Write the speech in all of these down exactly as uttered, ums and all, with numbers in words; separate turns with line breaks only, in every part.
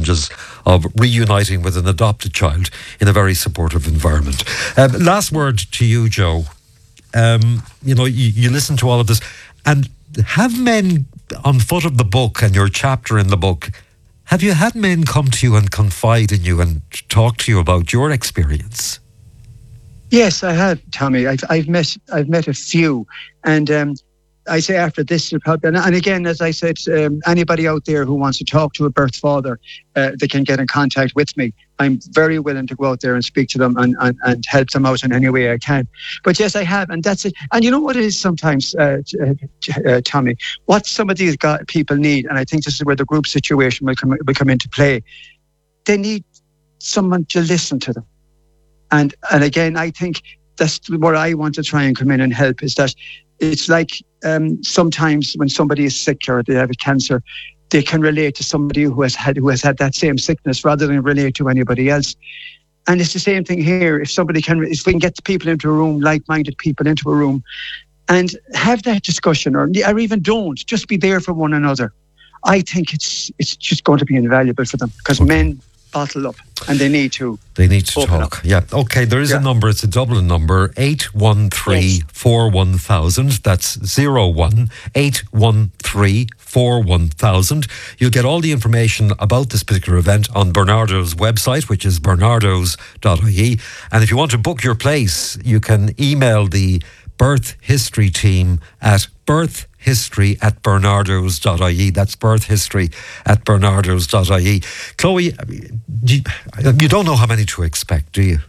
challenges of reuniting with an adopted child in a very supportive environment. Um, last word to you, Joe. Um, you know, you, you listen to all of this, and have men on foot of the book and your chapter in the book, have you had men come to you and confide in you and talk to you about your experience?
Yes, I have, Tommy. I've I've met I've met a few, and um, I say after this, and, and again, as I said, um, anybody out there who wants to talk to a birth father, uh, they can get in contact with me. I'm very willing to go out there and speak to them and, and, and help them out in any way I can. But yes, I have, and that's it. And you know what it is sometimes, uh, uh, Tommy, what some of these guys, people need, and I think this is where the group situation will come, will come into play. They need someone to listen to them. And and again, I think that's where I want to try and come in and help, is that it's like um, sometimes when somebody is sick or they have a cancer, they can relate to somebody who has had who has had that same sickness rather than relate to anybody else. And it's the same thing here. If somebody can, if we can get people into a room, like-minded people into a room, and have that discussion, or, or even don't, just be there for one another, I think it's it's just going to be invaluable for them, because okay. men bottle up and they need to
they need to talk
up.
Yeah, okay, there is yeah. a number, it's a Dublin number, eight one three, four one thousand. That's zero one eight one three, four one thousand. You'll get all the information about this particular event on Bernardo's website, which is bernardos dot I E, and if you want to book your place, you can email the birth history team at birth history at bernardos dot I E. That's birth history at bernardos dot I E. Chloe, you, you don't know how many to expect, do you?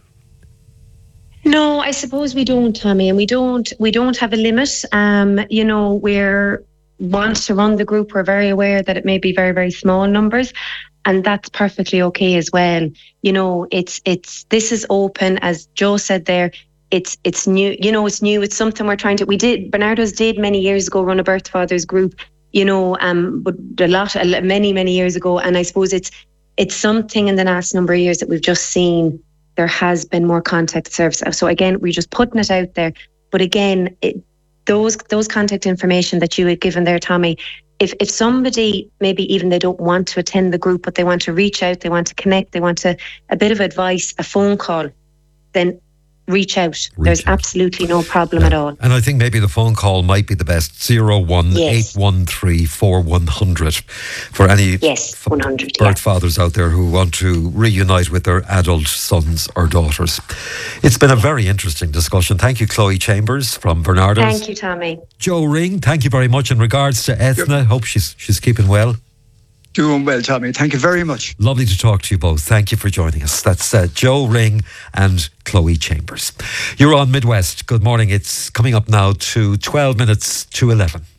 No, I suppose we don't, Tommy, and we don't we don't have a limit. Um, you know, we're want to run the group, we're very aware that it may be very, very small numbers, and that's perfectly okay as well. You know, it's it's this is open, as Joe said there. It's it's new, you know, it's new. It's something we're trying to, we did, Bernardo's did many years ago run a birth fathers group, you know, um, but a lot, many, many years ago. And I suppose it's, it's something in the last number of years that we've just seen there has been more contact service. So again, we're just putting it out there. But again, it, those, those contact information that you had given there, Tommy, if, if somebody, maybe even they don't want to attend the group, but they want to reach out, they want to connect, they want to, a bit of advice, a phone call, then reach out. Reach There's out. absolutely no problem yeah. at all.
And I think maybe the phone call might be the best. zero one eight one three, four one zero zero for any
yes, one hundred,
birth
yeah.
fathers out there who want to reunite with their adult sons or daughters. It's been a very interesting discussion. Thank you, Chloe Chambers from Bernardo's.
Thank you, Tommy.
Joe Ring, thank you very much in regards to Ethna. Yep. Hope she's she's keeping well.
Doing well, Tommy. Thank you very much.
Lovely to talk to you both. Thank you for joining us. That's uh, Joe Ring and Chloe Chambers. You're on Midwest. Good morning. It's coming up now to twelve minutes to eleven.